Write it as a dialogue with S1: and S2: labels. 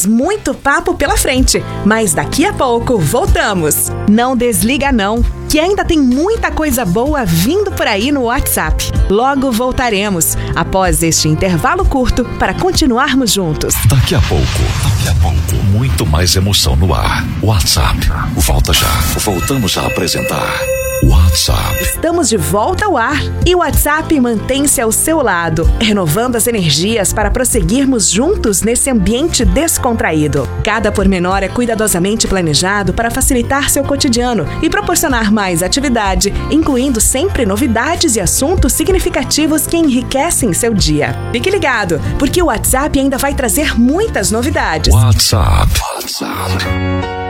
S1: temos muito papo pela frente, mas daqui a pouco voltamos. Não desliga não, que ainda tem muita coisa boa vindo por aí no WhatsApp. Logo voltaremos, após este intervalo curto, para continuarmos juntos.
S2: Daqui a pouco, muito mais emoção no ar. WhatsApp, volta já. Voltamos a apresentar WhatsApp.
S1: Estamos de volta ao ar e o WhatsApp mantém-se ao seu lado, renovando as energias para prosseguirmos juntos nesse ambiente descontraído. Cada pormenor é cuidadosamente planejado para facilitar seu cotidiano e proporcionar mais atividade, incluindo sempre novidades e assuntos significativos que enriquecem seu dia. Fique ligado, porque o WhatsApp ainda vai trazer muitas novidades.
S2: WhatsApp.